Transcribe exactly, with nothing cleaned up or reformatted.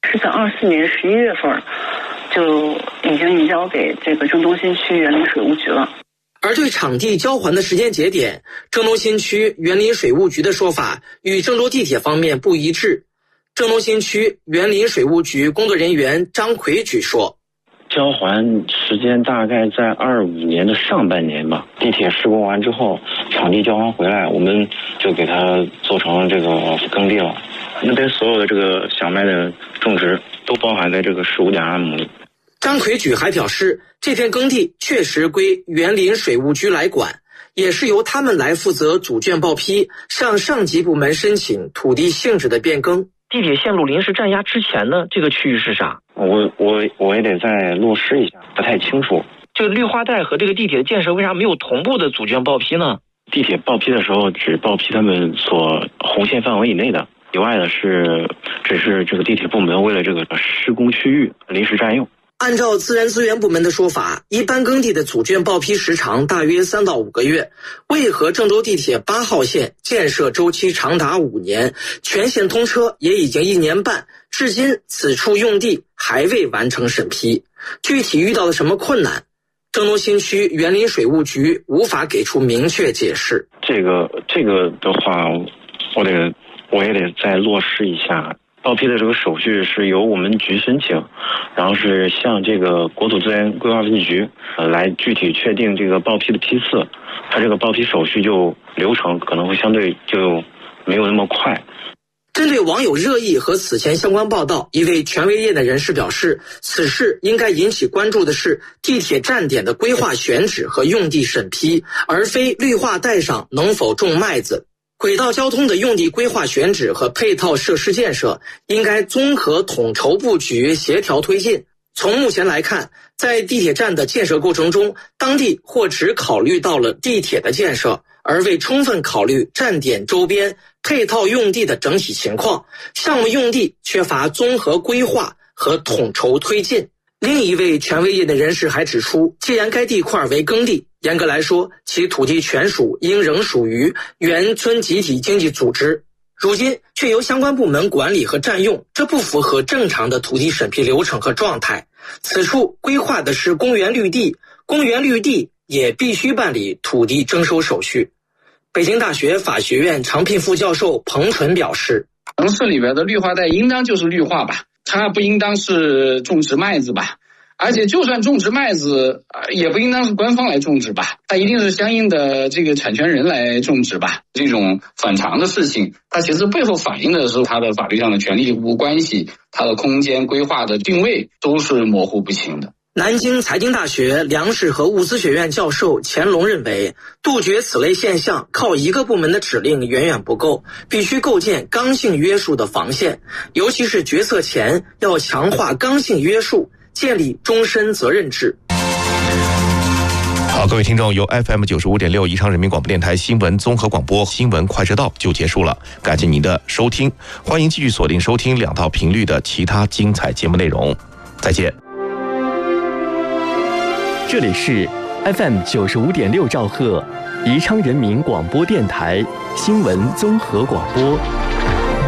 是在二四年十一月份就已经移交给这个郑东新区园林水务局了。 而对场地交还的时间节点，郑东新区园林水务局的说法与郑州地铁方面不一致。郑东新区园林水务局工作人员张奎举说， 交还时间大概在二五年的上半年吧。地铁施工完之后，场地交还回来，我们就给它做成这个耕地了。那边所有的这个小麦的种植都包含在这个十五点二亩里。 张奎举还表示，这片耕地确实归园林水务局来管，也是由他们来负责组卷报批，向上级部门申请土地性质的变更。 地铁线路临时占压之前呢，这个区域是啥？ 我我我也得再落实一下，不太清楚。 这个绿化带和这个地铁的建设为啥没有同步的组卷报批呢？ 地铁报批的时候只报批他们所红线范围以内的，以外的是只是这个地铁部门为了这个施工区域临时占用。 按照自然资源部门的说法，一般耕地的组卷报批时长大约三到五个月，为何郑州地铁八号线建设周期长达五年，全线通车也已经一年半，至今此处用地还未完成审批？具体遇到了什么困难？郑东新区园林水务局无法给出明确解释。 这个这个的话，我得我也得再落实一下。报批的这个手续是由我们局申请，然后是向这个国土资源规划分局呃来具体确定这个报批的批次，它这个报批手续就流程可能会相对就没有那么快。 针对网友热议和此前相关报道，一位权威业内人士表示，此事应该引起关注的是地铁站点的规划选址和用地审批，而非绿化带上能否种麦子。轨道交通的用地规划选址和配套设施建设应该综合统筹布局，协调推进。从目前来看，在地铁站的建设过程中，当地或只考虑到了地铁的建设，而未充分考虑站点周边配套用地的整体情况，项目用地缺乏综合规划和统筹推进。另一位权威业内人士还指出，既然该地块为耕地，严格来说，其土地权属应仍属于原村集体经济组织，如今却由相关部门管理和占用，这不符合正常的土地审批流程和状态。此处规划的是公园绿地，公园绿地也必须办理土地征收手续。北京大学法学院常聘副教授彭纯表示， 城市里边的绿化带应当就是绿化吧，它不应当是种植麦子吧，而且就算种植麦子也不应当是官方来种植吧，它一定是相应的这个产权人来种植吧。这种反常的事情，它其实背后反映的是它的法律上的权利义务关系，它的空间规划的定位都是模糊不清的。 南京财经大学粮食和物资学院教授钱龙认为，杜绝此类现象靠一个部门的指令远远不够，必须构建刚性约束的防线，尤其是决策前要强化刚性约束，建立终身责任制。 好，各位听众，由 F M 九十五点六宜昌人民广播电台新闻综合广播新闻快车道就结束了，感谢您的收听，欢迎继续锁定收听两套频率的其他精彩节目内容，再见。 这里是 F M 九十五点六兆赫，宜昌人民广播电台新闻综合广播。